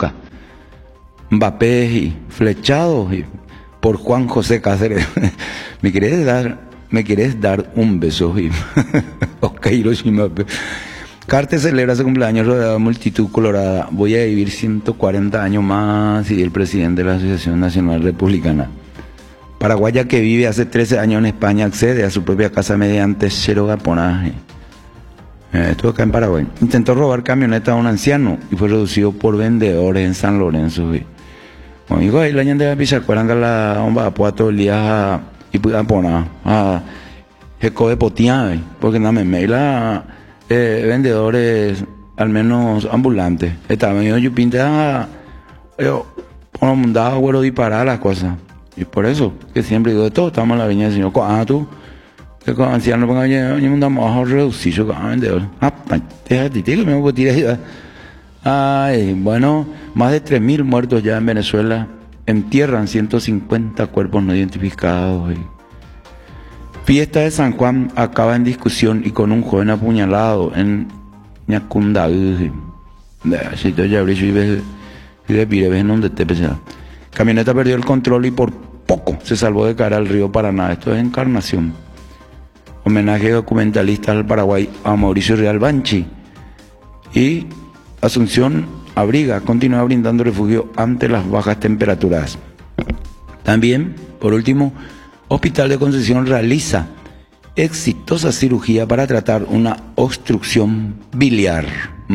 Pachuca. Mbappé y flechado y por Juan José Cáceres. ¿Me querés dar un beso? Ok, Hiroshima. Carte celebra su cumpleaños rodeado de multitud colorada. Voy a vivir 140 años más, y el presidente de la Asociación Nacional Republicana. Paraguaya, que vive hace 13 años en España, accede a su propia casa mediante xerogaponaje. Estuvo acá en Paraguay. Intentó robar camioneta a un anciano y fue reducido por vendedores en San Lorenzo. Amigo, ahí la gente de Pichacuaranga la bomba a todo el día y pueda poner a Jeco de Potián, porque no me maila vendedores, al menos ambulantes. Estaba medio yo pinta, yo mandaba güero disparar las cosas. Y por eso, que siempre digo de todo, estamos en la viña del Señor. Tú, que con anciano ponga yo mandamos a reducir yo con vendedor. Déjate, que me voy a tirar. Ay, bueno, más de 3.000 muertos ya en Venezuela. Entierran 150 cuerpos no identificados. Fiesta de San Juan acaba en discusión y con un joven apuñalado en Ñacundaví. Camioneta perdió el control y por poco se salvó de caer al río Paraná. Esto es Encarnación. Homenaje documentalista al Paraguay a Mauricio Real Banchi. Y Asunción Abriga continúa brindando refugio ante las bajas temperaturas. También, por último, Hospital de Concepción realiza exitosa cirugía para tratar una obstrucción biliar.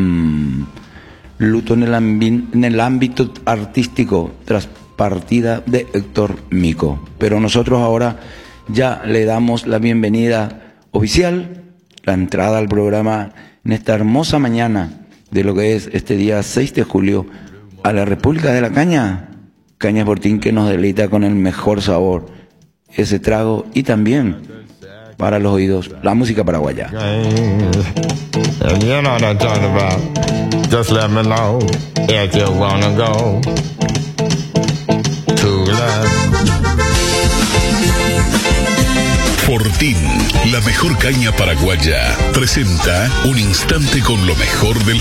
Luto en el ámbito artístico tras partida de Héctor Mico. Pero nosotros ahora ya le damos la bienvenida oficial, la entrada al programa en esta hermosa mañana de lo que es este día 6 de julio a la República de la Caña. Caña Fortín, que nos deleita con el mejor sabor, ese trago, y también para los oídos la música paraguaya. Just let me know if you wanna go to Fortín, la mejor caña paraguaya, presenta un instante con lo mejor del